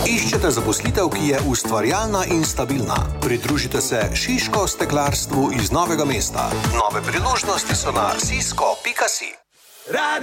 Iščete zaposlitev, ki je ustvarjalna in stabilna? Pridružite se Šiško steklarstvu iz Novega mesta. Nove priložnosti so na sisko.si.